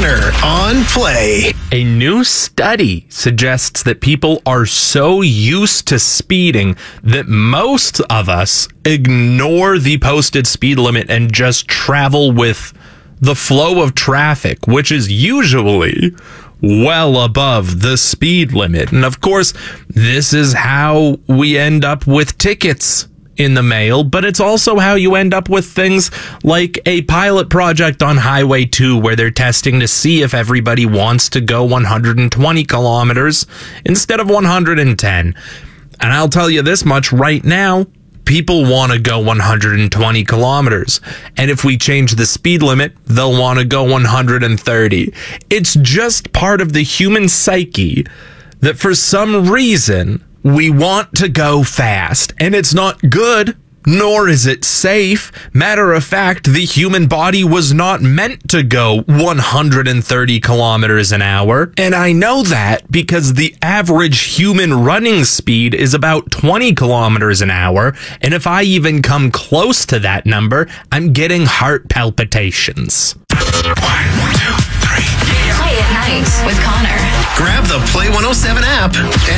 Connor on Play. A new study suggests that people are so used to speeding that most of us ignore the posted speed limit and just travel with the flow of traffic, which is usually well above the speed limit. And of course, this is how we end up with tickets in the mail, but it's also how you end up with things like a pilot project on Highway 2 where they're testing to see if everybody wants to go 120 kilometers instead of 110. And I'll tell you this much right now, people want to go 120 kilometers. And if we change the speed limit, they'll want to go 130. It's just part of the human psyche that for some reason we want to go fast, and it's not good, nor is it safe. Matter of fact, the human body was not meant to go 130 kilometers an hour. And I know that because the average human running speed is about 20 kilometers an hour. And if I even come close to that number, I'm getting heart palpitations. 1, 2, 3. Play at night with Connor. Grab the Play 107 app and